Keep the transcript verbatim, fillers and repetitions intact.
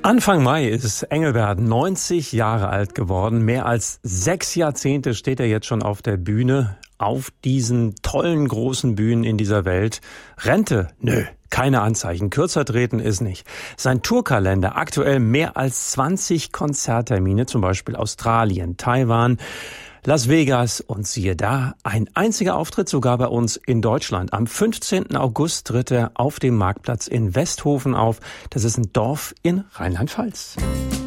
Anfang Mai ist Engelbert neunzig Jahre alt geworden. Mehr als sechs Jahrzehnte steht er jetzt schon auf der Bühne, auf diesen tollen großen Bühnen in dieser Welt. Rente? Nö, keine Anzeichen. Kürzer treten ist nicht. Sein Tourkalender, aktuell mehr als zwanzig Konzerttermine, zum Beispiel Australien, Taiwan, Las Vegas und siehe da, ein einziger Auftritt sogar bei uns in Deutschland. Am fünfzehnten August tritt er auf dem Marktplatz in Westhofen auf. Das ist ein Dorf in Rheinland-Pfalz.